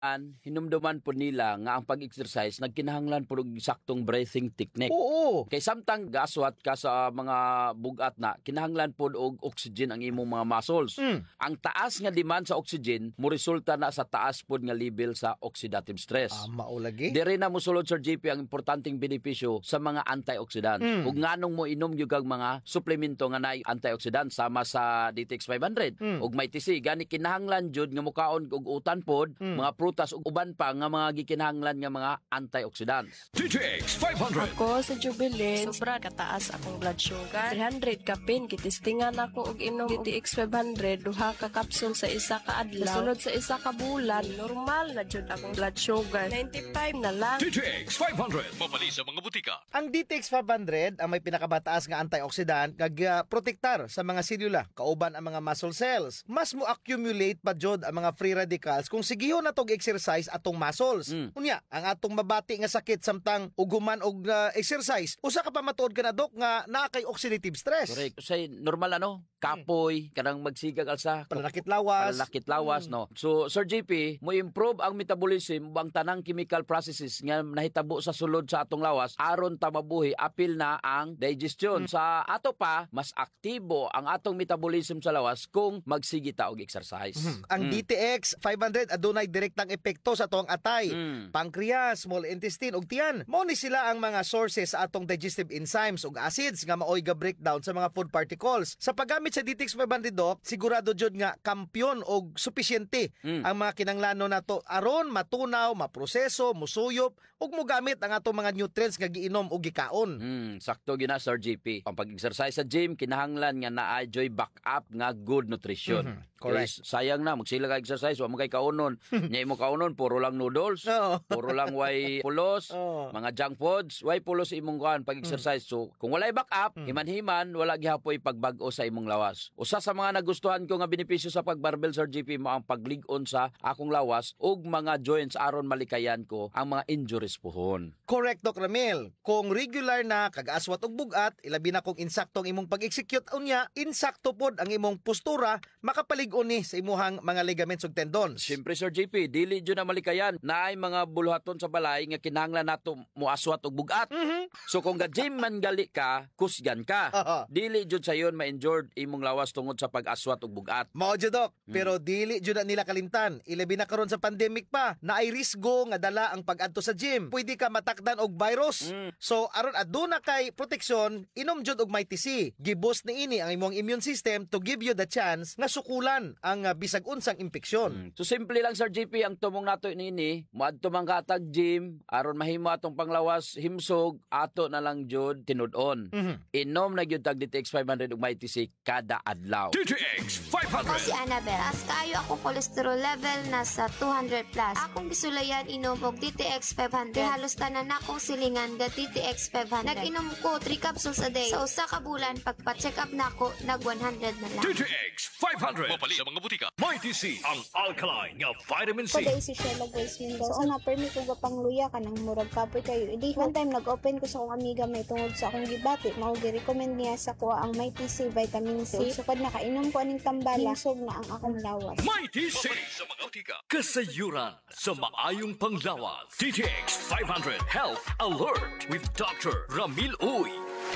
hinumduman po nila nga ang pag-exercise nagkinahanglan po og saktong breathing technique. Oo. Kay samtang gaswat ka sa mga bugat na, kinahanglan po og oxygen ang imong mga muscles. Ang taas nga demand sa oxygen mo resulta na sa taas po nga level sa oxidative stress. Maulagi. Dire na mosulod Sir JP ang importanteng benepisyo sa mga antioxidant. Ug nganong mo inom gyud kag mga suplemento nga naay antioxidant sama sa DTX 500 ug may TC gani kinahanglan jud nga mukaon og utan pod, mga prutas ug uban pa nga mga gikinahanglan nga mga antioxidants. DTX 500. Ako sa Jubilee, sobra kataas akong blood sugar. 300 kapin, kitistingan ako og inom DTX 500, duha ka kapsul sa isa ka adlaw. Sunod sa isa ka bulan, normal na jud akong blood sugar. 95 na lang. DTX 500. Mabali sa mga butika. Ang DTX 500 ang may pinakamataas nga antioxidant kag protektar sa mga selula kauban ang mga muscle cells. Mas mo accumulate pa jud ang mga free radicals kung sigihon na tog exercise atong muscles. Unya, ang atong mabati nga sakit samtang uguman og exercise, usa ka pa matuod ka na dok nga naa kay oxidative stress. Correct. Say normal kapoy, kanang magsigag alsa, Pananakit lawas. pananakit lawas, no? So, Sir JP, mo improve ang metabolism ang tanang chemical processes nga nahitabo sa sulod sa atong lawas aron ta mabuhi apil na ang digestion. Sa ato pa, mas aktibo ang atong metabolism sa lawas kung magsigi ta og exercise. Ang DTX 500 adunay direktang epekto sa atong atay, pancreas, small intestine ug tiyan. Mao ni sila ang mga sources sa atong digestive enzymes ug acids nga maoy ga breakdown sa mga food particles. Sa paggamit sa DTX 500 Doc, sigurado jud nga kampyon og supisyente ang mga kinanglanon nato aron matunaw, maproseso, musuyop ug mogamit ang atong mga nutrients nga giinom ug gikaon. Sakto gina Sir JP. Ang pag-exercise sa gym kinahanglan nga naa-joy backup nga good nutrition. Correct. Kaya sayang na magsila ka exercise wa mo kay kaunon. Nya imo kaunon puro lang noodles, Oo. puro lang way pulos, Oo. mga junk foods, way pulos imong kuan pag-exercise. So kung walay backup, himan-himan wala gihapoy pagbag-o sa imong lawas. Usa sa mga nagustuhan ko nga benepisyo sa pagbarbell Sir JP mo ang paglig-on sa akong lawas ug mga joints aron malikayan ko ang mga injuries puhon. Correct, Doc Ramil. Kung regular na kag-aswat og bugat, ilabi na kung insaktong imong pag-execute unya, insakto pod ang imong postura, makapalig-on ni sa imuhang mga ligaments ug tendons. Siyempre Sir JP, dili jud na malikayan na ay mga buluhaton sa balay nga kinahanglan nato moaswat og bugat. So kung ga-gym man gali ka, kusgan ka. Oo. Dili jud sayon ma-injured imong lawas tungod sa pag-aswat og bugat. Mao jud, Doc, pero dili jud na nila kalimtan. Ilabi na karon sa pandemic pa, na ay risgo nga dala ang pag-adto sa gym. Pwede ka matakdan og virus. So aron aduna kay proteksyon, inom jud og MyTC. Giboost ni ini ang imong immune system to give you the chance nga sukulan ang bisag unsang impeksyon. So simple lang Sir JP ang tumong nato nini, moadto man ka tag gym aron mahimo atong panglawas himsog ato na lang jud tinud-on. Inom na gyud tag DTX 500 ug MyTC kada adlaw. DTX Ako si 500. Annabel. As kayo ako cholesterol level nasa 200 plus. Akong gisulayan inom og DTX 500. Kaya halos tanan akong silingan ga DTX 500. Nag-inom ko 3 capsules a day. Sa usa ka bulan pagpa-check up nako nag 100 na lang. DTX 500. Mabali sa mga butika. MyTC, ang alkaline nga vitamin C. Ko si Sheila Grace Mendoza. So, na-permit ko pangluya ka ng murag kapoy kayo. Idi, one time nag-open ko sa akong amiga may tungod sa akong gibati. Mao gi-recommend niya sa kuha ang MyTC Vitamin C. Sukad na kainom ko aning tambala, hinsog na ang akong lawas. MyTC sa mga butika. Kasayuran sa maayong panglawas. DTX 500 Health Alert with Dr. Ramil Uy.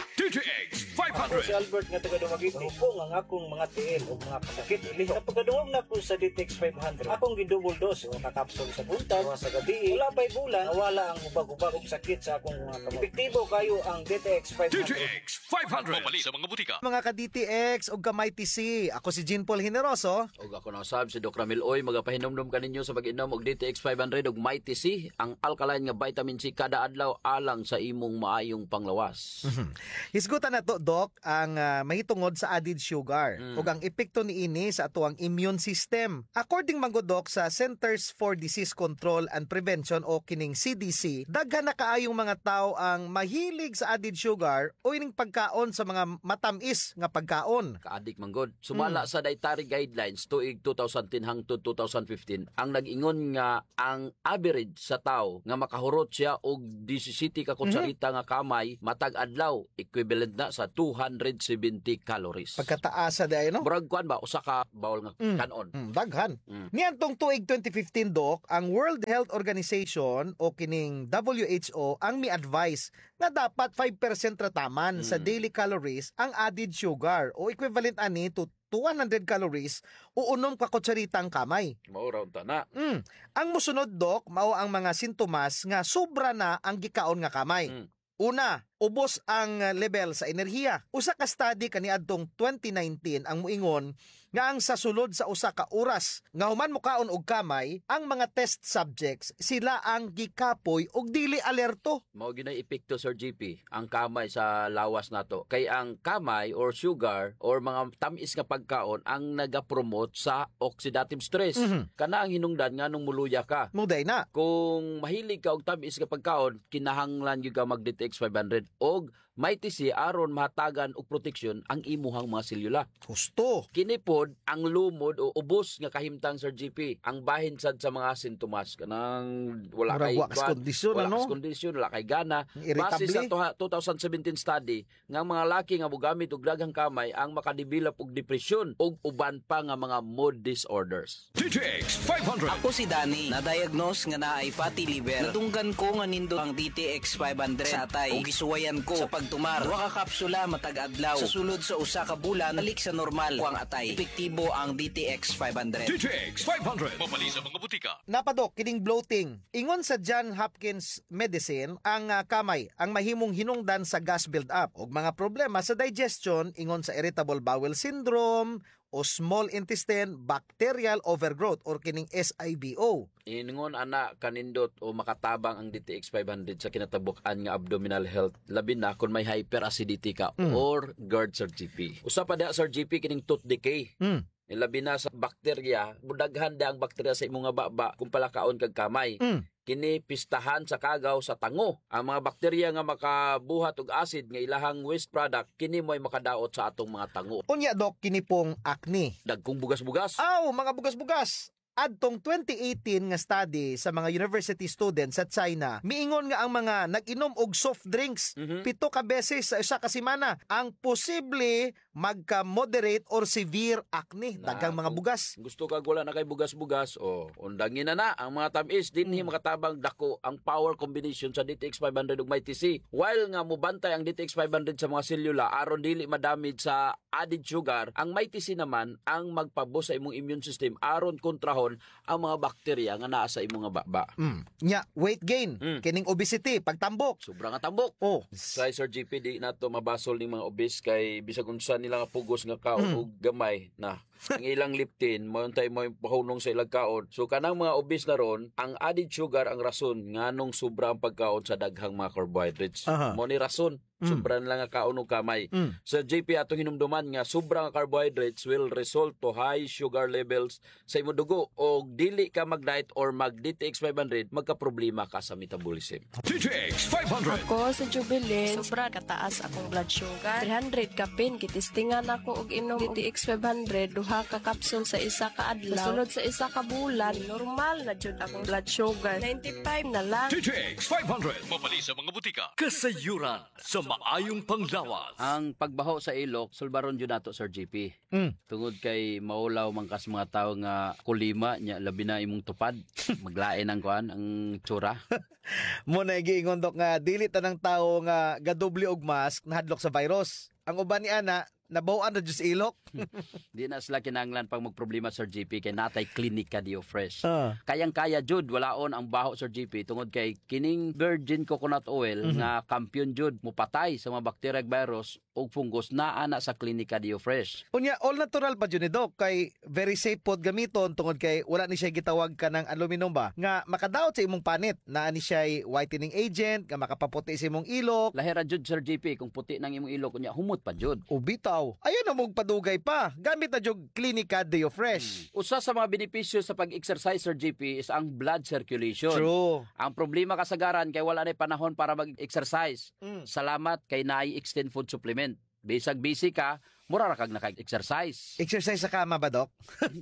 DTX Ako si 500. Albert nga taga Dumaguete. Hubong ang akong mga tiil o mga pasakit. Ili sa pagkadungog na ko sa DTX 500. Akong gidouble dose o kakapsul sa buntag o sa gabi. Wala pa'y bulan, nawala ang ubag-ubag og sakit sa akong mga kamay. Epektibo kayo ang DTX 500. DTX 500. Mabali sa mga butika. Mga ka-DTX o ka-MyTC, ako si Jean Paul Generoso. Og ako na sab si Dr. Ramil Oy, magapahinomdom kaninyo sa pag-inom og DTX 500 ug MyTC, ang alkaline nga vitamin C kada adlaw alang sa imong maayong panglawas. Hisgutan na to, Doc, ang mahitungod sa added sugar ug ang epekto niini sa atuang immune system. According man gud, Doc, sa Centers for Disease Control and Prevention o kining CDC, daghan na kaayong mga tao ang mahilig sa added sugar o ining pagkaon sa mga matamis nga pagkaon. Kaadik manggod. Sumala sa dietary guidelines tuig 2010 hangtod 2015, ang nag-ingon nga ang average sa tao nga makahurot siya og 17 ka kutsarita nga kamay matag adlaw So equivalent na sa 270 calories. Pagkataas sa day, no? Murag kuan ba usa ka bawol nga kanon. Daghan. Niyan tong tuig 2015, Dok, ang World Health Organization o kining WHO ang mi-advise na dapat 5% rataman sa daily calories ang added sugar o equivalent ani to 200 calories o unom ka kutsaritang kamay. Mao raw ta na. Ang musunod, Dok, mao ang mga sintomas nga sobra na ang gikaon nga kamay. Una, ubos ang level sa enerhiya. Usa ka study kaniadtong 2019 ang muingon nga ang sa sulod sa usa ka oras nga human mukaon og kamay, ang mga test subjects sila ang gikapoy og dili alerto. Mao ginay epekto Sir GP ang kamay sa lawas nato. Kay ang kamay or sugar or mga tamis nga pagkaon ang nagapromote sa oxidative stress. Kana ang hinungdan nga nung muluya ka. Muday na. Kung mahilig ka og tamis nga pagkaon, kinahanglan gyud ka mag-DTX 500 og may tisi aron mahatagan og proteksyon ang imuhang mga selula. Gusto. Kini pod ang lumod o ubos nga kahimtang Sir GP. Ang bahin sad sa mga sintomas kanang wala kay kondisyon, wala ano? kondisyon, wala kay gana. Irritable. Base sa 2017 study nga mga laki nga mogamit og daghang kamay ang makadevelop og depresyon og uban pa nga mga mood disorders. DTX 500. Ako si Danny, na-diagnose nga naay fatty liver. Natunggan ko nga nindo ang DTX 500 sa atay. O gisuwayan ko sa pagtumar. Duha ka kapsula matag adlaw. Sa sulod sa usa ka bulan, balik sa normal ko ang atay. Epektibo ang DTX 500. DTX 500. Mabali sa mga butika. Napadok, kining bloating. Ingon sa John Hopkins Medicine, ang kamay ang mahimong hinungdan sa gas build-up o mga problema sa digestion, ingon sa irritable bowel syndrome o small intestine bacterial overgrowth or kining SIBO. Ingon ana kanindot o makatabang ang DTX 500 sa kinatabuk-an nga abdominal health labi na kung may hyperacidity ka or GERD Sir GP. Usa pa da Sir GP kining tooth decay. Labi na sa bakterya, budaghan da ang bakterya sa imong nga baba kung palakaon kag kamay. Kini pistahan sa kagaw sa tango. Ang mga bakterya nga makabuhat og acid nga ilahang waste product kini mo'y makadaot sa atong mga tango. Unya, Dok, kini pong acne. Dagkong bugas-bugas. Aw, mga bugas-bugas. Adtong 2018 nga study sa mga university students sa China, miingon nga ang mga nag-inom og soft drinks 7 ka beses sa isa ka semana ang posible magka-moderate or severe acne, daghang mga bugas. Gusto kag wala na kay bugas-bugas o undangin na ang mga tamis dinhi makatabang dako ang power combination sa DTX 500 ug may TC. While nga mobantay ang DTX 500 sa mga selula aron dili madamage sa added sugar, ang may TC naman ang magpabos sa imong immune system aron kontrahon ang mga bakterya nga naa sa imong nga baba. Nya, weight gain, kining obesity, pagtambok. Sobrang nga tambok. Oh, Sa Sir GP di nato mabasol ning mga obese kay bisag unsa nila nga pugos nga kaon og gamay na ang ilang liptin mo untay mo pahunong sa ilang kaon. So kanang mga obese na ron, ang added sugar ang rason nganong sobra ang pagkaon sa daghang mga carbohydrates. Mo ni rason sobra na lang nga kaon og kamay. Sa JP atong hinumduman nga sobra nga carbohydrates will result to high sugar levels sa imong dugo og dili ka mag-diet or mag-DTX 500 magka-problema ka sa metabolism. DTX 500. Ako sa Jubilee, sobra kataas akong blood sugar. 300 kapin, kitistingan ako og inom DTX 500, duha ka kapsul sa isa ka adlaw. Sulod sa isa ka bulan, normal na jud akong blood sugar. 95 na lang. DTX 500. Mabali sa mga butika. Kasayuran sa maayong panglawas. Ang pagbaho sa ilok, sulbaron jud nato Sir GP. Tungod kay maulaw man kas mga tawo nga kulima nya labi na imong tupad, maglain ang kuan ang tsura. mo na giingon, Dok, nga dili tanang tawo nga gadoble og mask nahadlok sa virus. Ang uban ni ana nabawan na jud sa ilok. Di na sila kinahanglan pag magproblema Sir GP kay natay klinika Dio Fresh. Ah. Kayang-kaya jud walaon ang baho Sir GP tungod kay kining virgin coconut oil nga kampiyon jud mupatay sa mga bacteria ug virus ug fungus naa na sa klinika Dio Fresh. Unya, all natural pa jud ni, Dok, kay very safe pod gamiton tungod kay wala ni siya gitawag ka ng aluminum ba nga makadaot sa imong panit, naa ni siya whitening agent nga makapaputi sa imong ilok. Lahira jud Sir GP kung puti nang imong ilok unya humot pa jud. Ubitaw, ayan na mong padugay pa. Gamit na jud klinika Dio Fresh. Usa sa mga benepisyo sa pag-exercise Sir GP is ang blood circulation. True. Ang problema kasagaran kay wala na panahon para mag-exercise. Salamat kay naay extend food supplement. Bisag busy ka, mura ra kag naka-exercise. Exercise sa kama ba, Dok?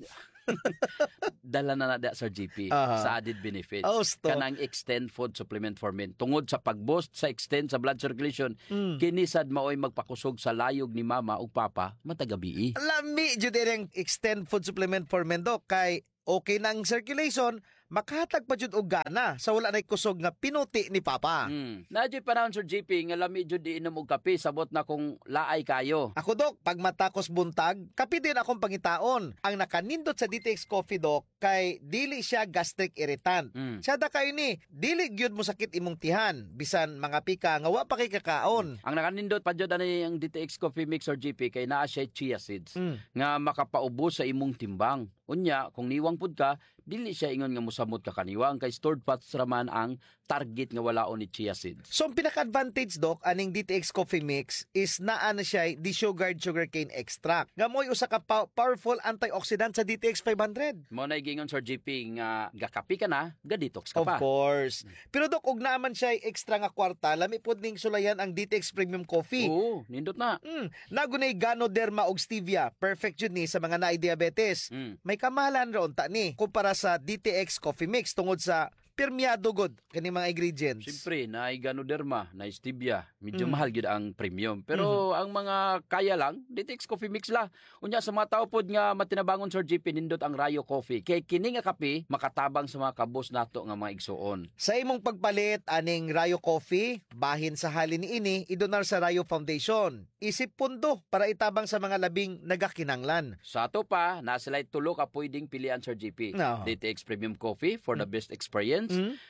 Dala na nada Sir GP Aha. sa added benefits. Osto. Kanang extend food supplement for men. Tungod sa pag-boost sa extend sa blood circulation, kinisad maoy magpakusog sa layog ni mama ug papa matagabi. Lami jud ang extend food supplement for men Dok, kay okay nang circulation, makahatag pa jud og gana sa wala nay kusog nga pinuti ni papa. Nadyo panahon Sir GP nga lami jud iinom og kape sabot na kung laay kayo. Ako Dok, pag matakos buntag, kapi din akong pangitaon. Ang nakanindot sa DTX Coffee Dok, kay dili siya gastric irritant. Siya da kayo ni, dili gyud mo sakit imong tihan, bisan mga pika nga wa pa kay kakaon. Ang nakanindot pa jud ani ang DTX Coffee Mix Sir GP kay naa siya chia seeds nga makapaubos sa imong timbang. Unya, kung niwang pud ka, dili siya ingon nga musamot ka kaniwang kay stored fats raman ang target nga walaon ni chia seeds. So ang pinaka-advantage Dok aning DTX Coffee Mix is naa na siya desugared sugarcane extract. Nga mo'y usa ka powerful antioxidant sa DTX 500. Mo na gingon Sir GP nga gakapi ka na, ga-detox ka Of pa. course. Pero Dok, ug naman siya extra nga kwarta, lami pod ning sulayan ang DTX Premium Coffee. Oo, nindot na. Nagunay Ganoderma og stevia, perfect yun ni sa mga naay diabetes. May kamahalan ron ta ni kumpara sa DTX Coffee Mix tungod sa permeado god kani mga ingredients. Siyempre, na Ganoderma, na stevia, medyo mahal gyud ang premium. Pero ang mga kaya lang, DTX Coffee Mix la. Unya sa mga tao pod nga matinabangon Sir GP nindot ang Rayo Coffee. Kay kini nga kape makatabang sa mga kabos nato nga mga igsuon. Sa imong pagpalit aning Rayo Coffee, bahin sa halin ni ini idonar sa Rayo Foundation. Isip pundo para itabang sa mga labing nagakinanglan. Sa ato pa, na sila'y tulo ka pwedeng pilian Sir GP. No. DTX Premium Coffee for the best experience.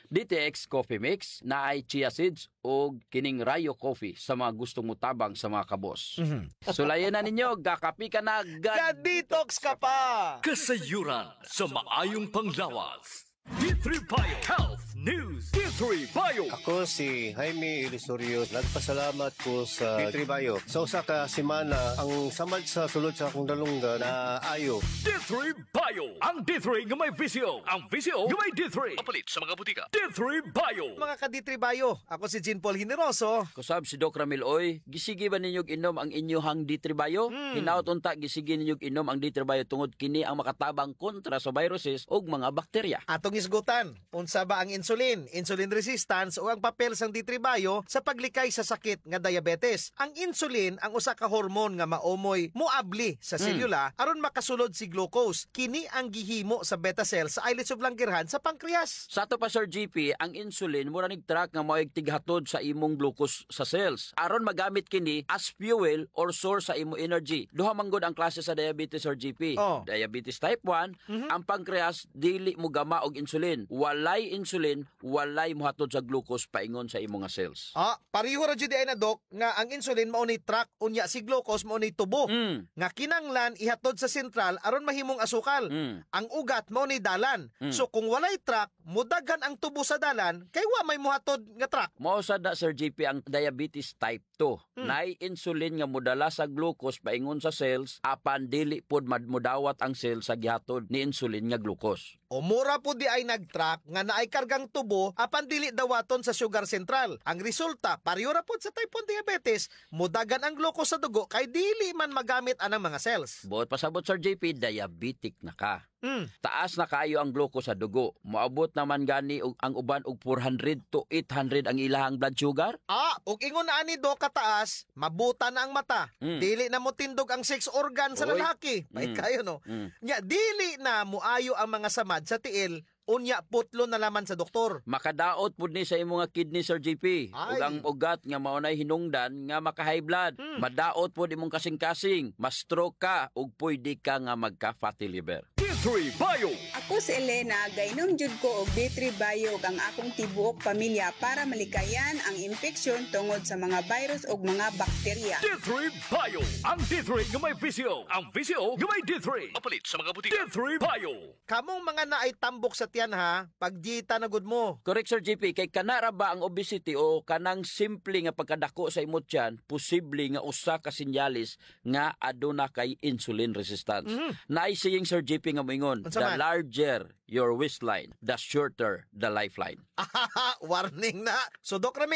DTX Coffee Mix na ay chia seeds o kining Rayo Coffee sa mga gustong mutabang sa mga kabos. Sulayan na ninyo, gakapi ka na, Ga-detox ka pa! Kasayuran sa maayong panglawas. D3 Bio Health News. D3 Bio. Ako si Jaime Ilisorio. Nagpasalamat ko sa D3 Bio. Sa usa ka semana, ang samad sa sulod sa akong dalunggan na ayo. D3 Bio. Ang D3 nga may visyo. Ang visyo nga may D3. Kapalit sa mga butika. D3 Bio. Mga ka-D3 Bio, ako si Jean Paul Generoso. Kusab si Doc Ramil Oy, gisigi ba ninyog inom ang inyohang D3 Bio? Hinaut unta gisigi ninyog inom ang D3 Bio tungod kini ang makatabang kontra sa viruses ug mga bakterya. Atong isgutan, unsa ba ang insulin, insulin resistance o ang papel sang D3 Bio sa paglikay sa sakit nga diabetes. Ang insulin ang usa ka hormone nga maomoy muabli sa selula aron makasulod si glucose. Kini ang gihimo sa beta cells sa islets of Langerhans sa pancreas. Sa ato pa Sir GP, ang insulin mura nigtrack nga mao'y tighatod sa imong glucose sa cells. Aron magamit kini as fuel or source sa imong energy. Duha man gud ang klase sa diabetes Sir GP. Oh. Diabetes type 1, ang pancreas dili mo gama og insulin. Walay insulin, walay mohatod sa glucose paingon sa imong nga cells. Pareho ra jud ay na Dok nga ang insulin mao ni track unya si glucose mao ni tubo. Nga kinanglan ihatod sa sentral aron mahimong asukal. Ang ugat mao ni dalan. So kung walay track, mudagan ang tubo sa dalan kay wa may muhatod nga track. Mao sad na Sir GP ang diabetes type 2. Naay insulin nga modala sa glucose paingon sa cells apan dili pod mudawat ang cells sa gihatod ni insulin nga glucose. O mura po di ay nag-track nga naay kargang tubo apan dili dawaton sa sugar central. Ang resulta, pareho ra pod sa type 1 diabetes, mudagan ang glucose sa dugo kay dili man magamit anang mga cells. Buot pasabot Sir JP, diabetic na ka. Taas na kayo ang glucose sa dugo. Moabot naman gani ang uban og 400 to 800 ang ilahang blood sugar. Ug ingon na ani Dok kataas, mabuta na ang mata. Dili na mo tindog ang sex organ sa Oy. lalaki. May kayo no. Nya dili na muayo ang mga samad sa tiil. Unya putlo na laman sa doktor. Makadaot pud ni sa imong nga kidney Sir JP. Ug ang ugat nga maunay hinungdan nga maka-high blood. Madaot pud imong kasing-kasing, ma-stroke ka ug pwede ka nga magka-fatty liver. D3 Bio. Ako si Elena, gainom jud ko og D3 Bio ang akong tibuok pamilya para malikayan ang infeksyon tungod sa mga virus ug mga bakterya. D3 Bio. Ang D3 nga may visyo. Ang visyo nga may D3. Kapalit sa mga butika. D3 Bio. Kamong mga naay tambok sa tiyan ha, paggita na gud mo. Correct Sir JP, kay kanara ba ang obesity o kanang simple nga pagkadako sa imong tiyan, posible nga usa ka sinyalis nga aduna kay insulin resistance. Naay saying Sir JP nga moingon, Unsa the man? larger your waistline, the shorter the lifeline. Warning na. So Doc Ramil,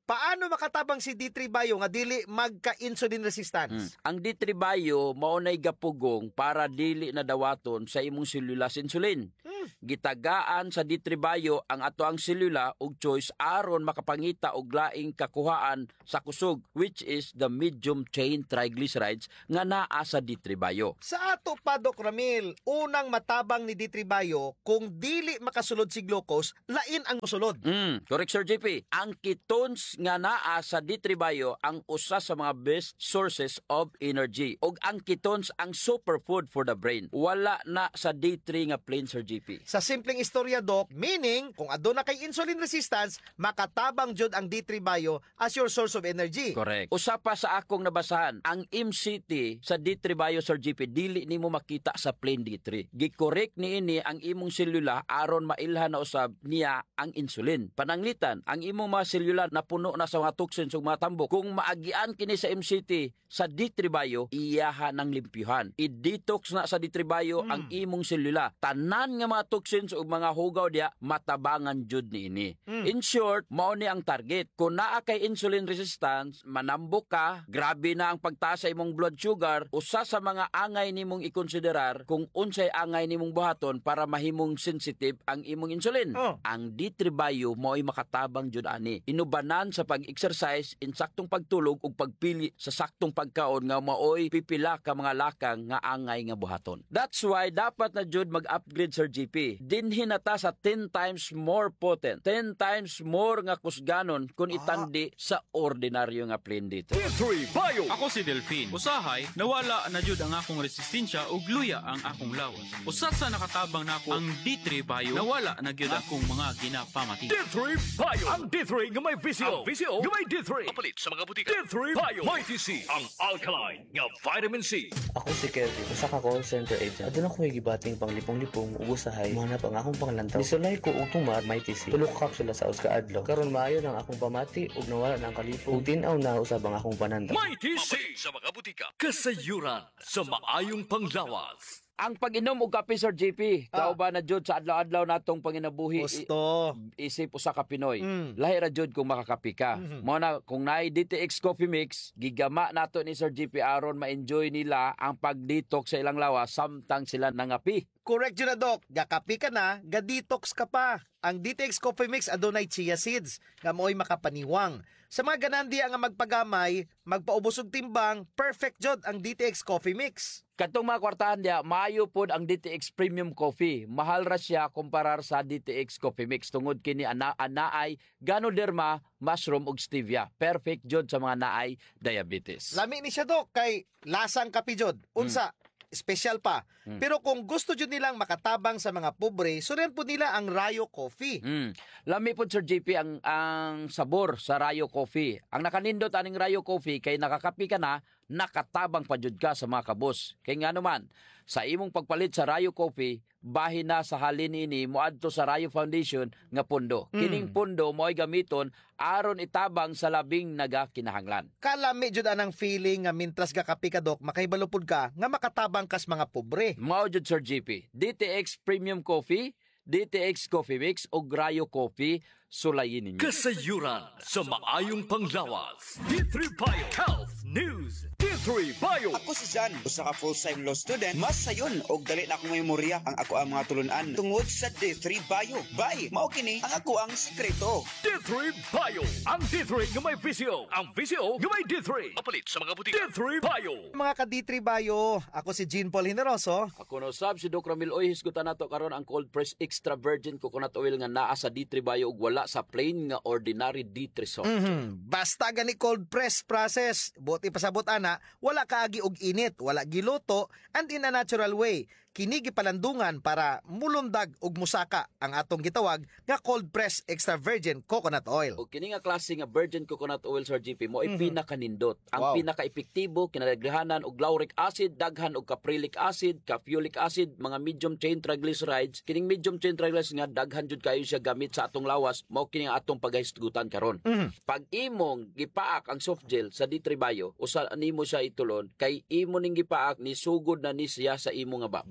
paano makatabang si D3 Bio nga dili magka-insulin resistance? Ang D3 Bio maunay gapugong para dili na dawaton sa imong selula sa insulin. Gitagaan sa D3 Bio ang ato ang selula ug choice aron makapangita og laing kakuhaan sa kusog, which is the medium chain triglycerides nga naa sa D3 Bio. Sa ato pa, Doc Ramil, unang matabang ni D3 Bio, kung dili makasulod si glucose, lain ang musulod. Correct, Sir JP. Ang ketones nga naa sa D3 Bio ang usa sa mga best sources of energy. Og ang ketones ang superfood for the brain. Wala na sa D3 nga plain, Sir JP. Sa simpleng istorya, Doc, meaning, kung aduna kay insulin resistance, makatabang jud ang D3 Bio as your source of energy. Correct. Usa pa sa akong nabasahan, ang MCT sa D3 Bio, Sir JP, dili nimo makita sa plain D3. Gikorek niini ang imong selula aron mailhan na usab niya ang insulin. Pananglitan, ang imong mga selula na puno na sa mga toxins ug mga tambok. Kung maagian kini sa MCT sa D3 Bio, iyaha ng limpyuhan. I-detox na sa D3 Bio ang imong selula. Tanan nga mga toxins ug mga hugaw diya matabangan jud niini. In short, mao ni ang target. Kung naa kay insulin resistance, manambok ka, grabe na ang pagtaas sa imong blood sugar, usa sa mga angay nimong ikonsiderar kung unsay angay nimong buhaton para mahimong sensitive ang imong insulin. Ang D3 Bio mao'y makatabang jud ani. Inubanan sa pag-exercise, insaktong pagtulog ug pagpili sa saktong pagkaon nga mao'y pipila ka mga lakang nga angay nga buhaton. That's why dapat na jud mag-upgrade, Sir GP. Dinhi na ta sa 10 times more potent, 10 times more nga kusganon kung itandi sa ordinaryo nga plain D3. D3 Bio. Ako si Delphine. Usahay, nawala na jud ang akong resistensya ug luya ang akong lawas. Usa sa nakatabang nako ang D3 Bio, nawala na gyud akong mga ginapamati. D3 Bio. Ang D3 nga may VCO. Ang VCO nga may D3. Kapalit sa mga butika. D3 Bio. May TC. Ang alkaline nga vitamin C. Ako si Kelvin, usa ka call center agent. Aduna ko gibating panglipong-lipong ug usahay manap ang akong panglantaw. Nisulay ko og tumar may TC. Tulo ka kapsula sa uska adlaw. Karon maayo nang akong pamati ug nawala na ang kalipong. Ug tin-aw na usab ang akong pananda. May TC sa mga butika. Kasayuran sa maayong panglawas. Ang pag-inom og kape, Sir JP, kauban na jud sa adlaw-adlaw natong panginabuhi. Gusto. Isip usa ka Pinoy. Lahi ra jud kung makakapi ka. Mo na kung naay DTX Coffee Mix, gigama nato ni Sir JP aron ma-enjoy nila ang pag-detox sa ilang lawas samtang sila nangapi. Correct yun na, Doc. Gakapi ka na, ga-detox ka pa. Ang DTX Coffee Mix adunay chia seeds nga mo'y makapaniwang. Sa mga ganandiya nga magpagamay, magpaubos og timbang, perfect jud ang DTX Coffee Mix. Katong mga kwartahan diya, maayo pod ang DTX Premium Coffee. Mahal ra siya kumparar sa DTX Coffee Mix tungod kini anaay Ganoderma, mushroom ug stevia. Perfect jud sa mga naay diabetes. Lami ni siya, Doc, kay lasang kapi jud. Unsa? Special pa. Pero kung gusto jud nilang makatabang sa mga pobre, sunan po nila ang Rayo Coffee. Lami po, Sir JP, ang sabor sa Rayo Coffee. Ang nakanindot aning Rayo Coffee kay nakakapi ka na, nakatabang pa jud ka sa mga kabos. Kay nga naman, sa imong pagpalit sa Rayo Coffee, bahin na sa halin ini moadto sa Rayo Foundation nga pundo. Kining pundo mo'y gamiton aron itabang sa labing nagakinahanglan. Kalami jud anang feeling nga mintras gakapi ka, Doc, makahibalo pud ka nga makatabang kas mga pobre. Mao jud, Sir JP. DTX Premium Coffee, DTX Coffee Mix o Rayo Coffee, sulayin ninyo. Kasayuran sa maayong panglawas. D3 Bio Health News. D3 Bio. Ako si Jan, usa ka full-time law student. Mas sayon og dali na akong memorya ang ako ang mga tulunan tungod sa D3 Bio. Bye, mao kini ang ako ang sekreto. D3 Bio. Ang D3 nga may VCO. Ang VCO nga may D3. Mapalit sa mga butika. D3 Bio. Mga ka D3 Bio, ako si Jean Paul Generoso. Ako no sab si Doc Ramil Oy, hisgutan nato karon ang cold press extra virgin coconut oil nga naa sa D3 Bio ug wala sa plain nga ordinary D3 salt. Basta gani cold press process, buti pasabot ana, wala kaagi og init, wala giluto, and in a natural way. Kini gipalandungan para mulundag og musaka ang atong gitawag nga cold press extra virgin coconut oil. O kini nga klase nga virgin coconut oil, Sir GP, mo ay pinakaninot. Ang pinaka-epektibo kinadaghanan og lauric acid, daghan og caprylic acid, caffeolic acid, mga medium chain triglycerides. Kining medium chain triglycerides nga daghan jud kayo siya gamit sa atong lawas, mao kini nga atong paghisgutan karon. Pag imong gipaak ang soft gel sa D3 Bio, usa nimo siya itulon kay imo ning gipaak ni sugod na ni siya sa imo nga baba.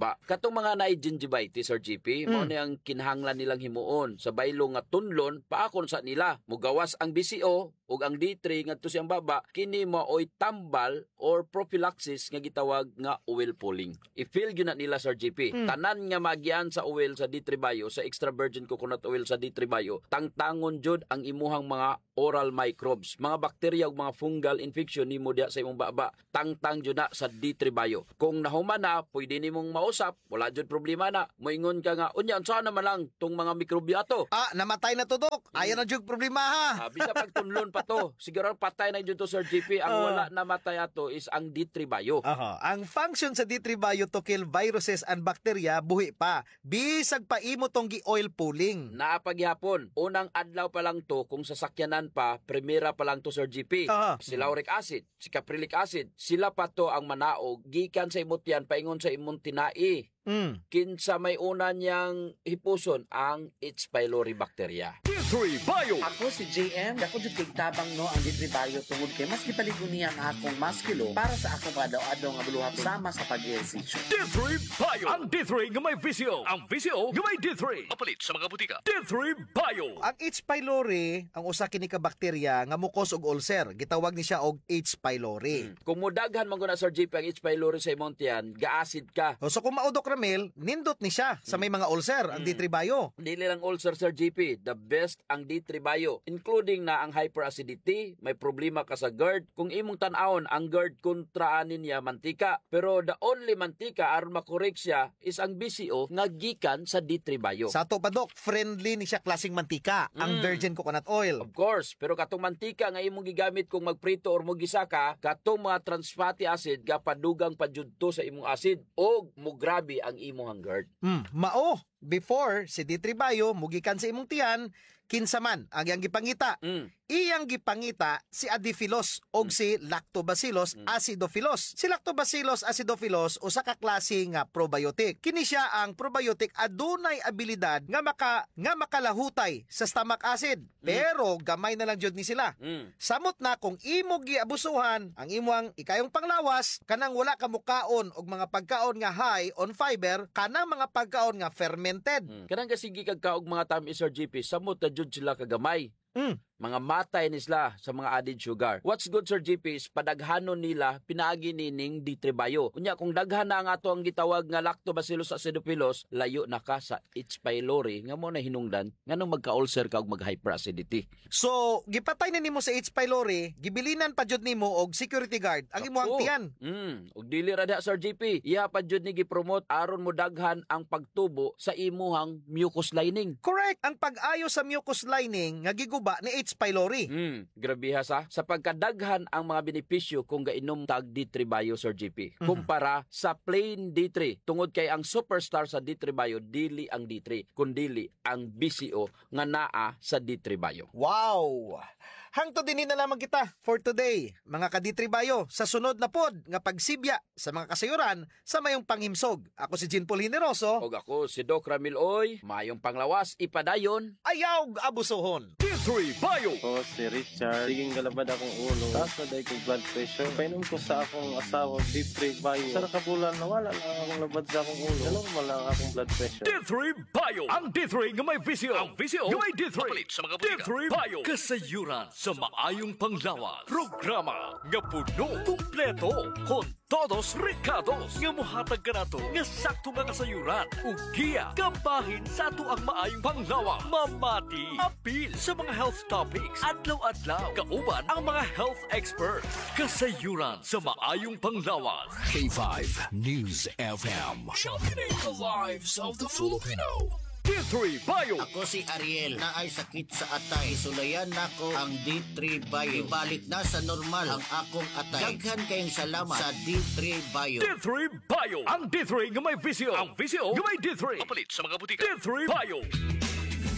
baba. Katong mga naay gingivitis, Sir GP, mo na ang kinahanglan nilang himuon sa baylo nga tunlon paakon sa nila. Mugawas ang BCO ug ang D3 ngadto siyang baba, kini maoy tambal or prophylaxis nga gitawag nga oil pulling. I-feel gyud na nila, Sir GP. Tanan nga magian sa oil sa D3 Bio, sa extra virgin coconut oil sa D3 Bio, tangtangon jud ang imuhang mga oral microbes, mga bakterya ug mga fungal infection nimo diha sa imong baba. Tangtang jud na sa D3 Bio. Kung nahuman na, pwede nimong mausap, wala jud problema na. Moingon ka nga, unya unsa naman lang tong mga mikrobyo ato? Namatay na to, Dok. Ayan na jud problema ha. Bisa pagtunlon pa to. Siguro patay na jud to, Sir GP. Ang wala na matay ato is ang D3 Bio. Ang function sa D3 Bio to kill viruses and bacteria buhi pa. Bisag pa imo tong gi-oil pulling. Napaghapon, unang adlaw pa lang to kung sasakyanan pa, primera pa lang to, Sir GP. Si lauric acid, si caprylic acid, sila pa to ang manaog gikan sa imot yan paingon sa imong tinai. Kinsa may una niyang hipuson ang H. pylori bacteria. D3 Bio. Ako si JM, ako jud kay tabang no ang D3 Bio tungod kay mas gipaligon niya ang akong maskilo para sa akong adlaw-adlaw nga buluhat sama sa pag-ehersisyo. D3 Bio. Ang D3 nga may VCO. Ang VCO nga may D3. Mapalit sa mga butika. D3 Bio. Ang H. pylori, ang usa kini ka bakterya nga mukos og ulcer. Gitawag ni siya og H. pylori. Kung mudaghan man guna, Sir JP, ang H. pylori sa imong tiyan, ga-acid ka. So kung maudok Ramil, nindot ni siya sa may mga ulcer, ang D3 Bio. Dili lang ulcer, Sir GP. The best ang D3 Bio, including na ang hyperacidity, may problema ka sa GERD. Kung imong tan-awon, ang GERD kontraanin niya mantika. Pero the only mantika aron makorek siya is ang BCO nga gikan sa D3 Bio. Sa ato pa, Dok, friendly ni siya klaseng mantika, ang virgin coconut oil. Of course, pero katong mantika nga imong gigamit kung magprito or mogisaka, katong mga trans fatty acid gapadugang padjudto sa imong acid o mugrabe ang imong GERD. Mao, before si D3 Bio mugikan sa imong tiyan, kinsa man ang iyang gipangita. Iyang gipangita si Adiphilus og si Lactobacillus acidophilus. Si Lactobacillus acidophilus usa ka klase nga probiotic. Kini siya ang probiotic adunay abilidad nga makalahutay sa stomach acid. Pero gamay na lang jud ni sila. Samot na kung imo giabusuhan ang imong ikayong panglawas, kanang wala ka mukaon og mga pagkaon nga high on fiber, kanang mga pagkaon nga fermented. Kanang kasigi kagkaog mga tamis, Sir GP, samot na jud sila kagamay. Mga matay ni sila sa mga added sugar. What's good, Sir GP, is padaghanon nila pinaagi nining D3 Bio. Kunya kung daghan na ang ato ang gitawag nga Lactobacillus acidophilus, layo na ka sa H. pylori nga mo na hinungdan nganong magka-ulcer ka og mag-hyperacidity. So, gipatay na nimo sa H. pylori, gibilinan pa jud nimo og security guard ang imong tiyan. Og dili ra diha, Sir GP, iya pa jud ni gipromote aron mo daghan ang pagtubo sa imuhang mucus lining. Correct, ang pag-ayo sa mucus lining nga giguba ni H. pylori. Grabe ha sa pagkadaghan ang mga benepisyo kung gainom tag D3 Bio, Sir GP, kumpara sa plain D3. Tungod kay ang superstar sa D3 Bio dili ang D3 kundi ang BCO nga naa sa D3 Bio. Wow! Hangtod dinhi na lamang kita for today, mga ka-D3 Bio, sa sunod na pod nga pagsibya sa mga kasayuran sa mayong panghimsog. Ako si Jean Paul Generoso. Og ako si Doc Ramil Oy. Mayong panglawas, ipadayon. Ayaw abusohon. D3 Bio. Ako si Richard. Siging galabad akong ulo. Taas na dahil kong blood pressure. Painom ko sa akong asawa, D3 Bio. Sa nakabulan, nawala lang akong labad sa akong ulo. Normal lang akong blood pressure. D3 Bio. Ang D3 nga may VCO. Ang VCO nga may D3. Mapalit sa mga butika. D3 Bio. Kasayuran sa maayong panglawas. Programa nga puno, kumpleto, con todos recados nga muhatag ka nato nga sakto nga kasayuran ug giya kabahin sa ato ang maayong panglawas. Mamati apil sa mga health topics adlaw-adlaw kauban ang mga health experts. Kasayuran sa maayong panglawas. K5 News FM, championing the lives of the Filipino. D3 Bio. Ako si Ariel na ay sakit sa atay. Sulayan nako ang D3 Bio. Ibalik na sa normal ang akong atay. Daghan kayong salamat sa D3 Bio. D3 Bio. Ang D3 nga may VCO. Ang VCO nga may D3. Mapalit sa mga butika. D3 Bio.